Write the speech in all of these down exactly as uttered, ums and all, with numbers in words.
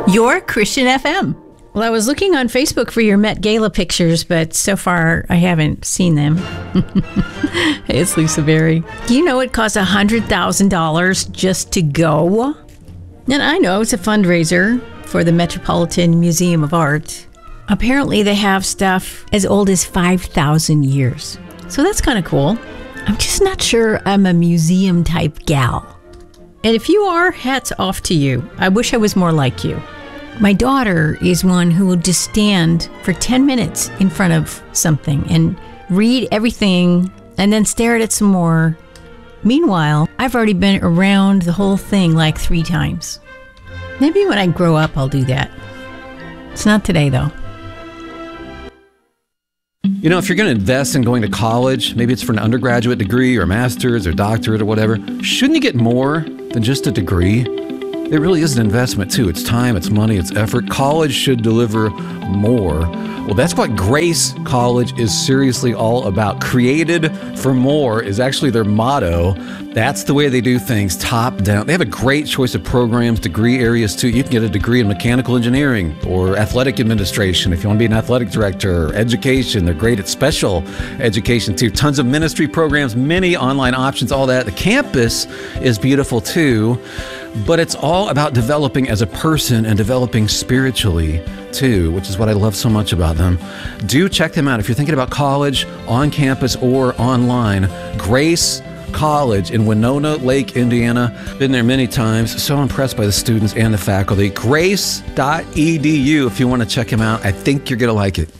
Your Christian F M. Well, I was looking on Facebook for your Met Gala pictures, but so far I haven't seen them. Hey, it's Lisa Berry. Do you know it costs one hundred thousand dollars just to go? And I know it's a fundraiser for the Metropolitan Museum of Art. Apparently they have stuff as old as five thousand years. So that's kind of cool. I'm just not sure I'm a museum type gal. And if you are, hats off to you. I wish I was more like you. My daughter is one who will just stand for ten minutes in front of something and read everything and then stare at it some more. Meanwhile, I've already been around the whole thing like three times. Maybe when I grow up, I'll do that. It's not today, though. You know, if you're going to invest in going to college, maybe it's for an undergraduate degree or master's or doctorate or whatever, shouldn't you get more than just a degree? It really is an investment, too. It's time, it's money, it's effort. College should deliver more. Well, that's what Grace College is seriously all about. Created for more is actually their motto. That's the way they do things, top down. They have a great choice of programs, degree areas, too. You can get a degree in mechanical engineering or athletic administration if you want to be an athletic director, or education. They're great at special education, too. Tons of ministry programs, many online options, all that. The campus is beautiful, too. But it's all about developing as a person and developing spiritually, too, which is what I love so much about them. Do check them out if you're thinking about college, on campus, or online. Grace College in Winona Lake, Indiana. Been there many times. So impressed by the students and the faculty. grace dot e d u if you want to check them out. I think you're going to like it.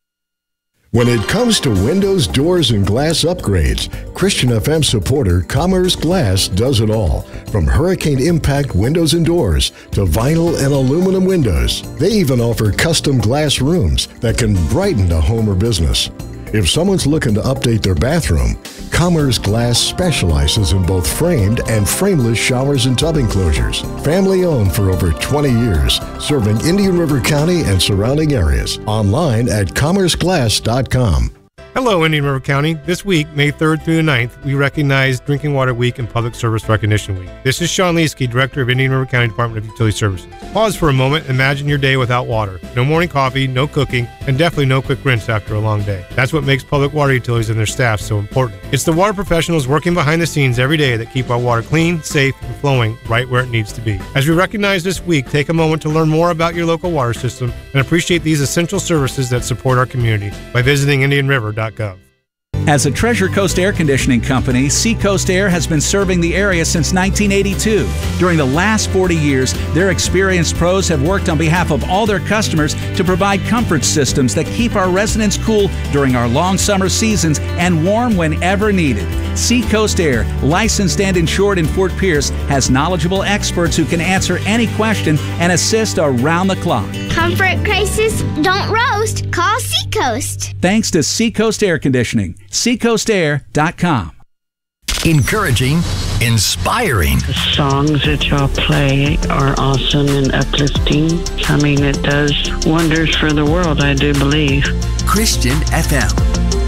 When it comes to windows, doors, and glass upgrades, Christian F M supporter Commerce Glass does it all. From hurricane impact windows and doors to vinyl and aluminum windows. They even offer custom glass rooms that can brighten a home or business. If someone's looking to update their bathroom, Commerce Glass specializes in both framed and frameless showers and tub enclosures. Family owned for over twenty years, serving Indian River County and surrounding areas. Online at commerce glass dot com. Hello, Indian River County. This week, May third through the ninth, we recognize Drinking Water Week and Public Service Recognition Week. This is Sean Leesky, Director of Indian River County Department of Utility Services. Pause for a moment and imagine your day without water. No morning coffee, no cooking, and definitely no quick rinse after a long day. That's what makes public water utilities and their staff so important. It's the water professionals working behind the scenes every day that keep our water clean, safe, and flowing right where it needs to be. As we recognize this week, take a moment to learn more about your local water system and appreciate these essential services that support our community by visiting indian river dot gov. As a Treasure Coast Air Conditioning company, Seacoast Air has been serving the area since nineteen eighty-two. During the last forty years, their experienced pros have worked on behalf of all their customers to provide comfort systems that keep our residents cool during our long summer seasons and warm whenever needed. Seacoast Air, licensed and insured in Fort Pierce, has knowledgeable experts who can answer any question and assist around the clock. Comfort crisis? Don't roast. Call Seacoast. Thanks to Seacoast Air Conditioning. seacoast air dot com. Encouraging, inspiring. The songs that y'all play are awesome and uplifting. I mean, it does wonders for the world, I do believe. Christian F M.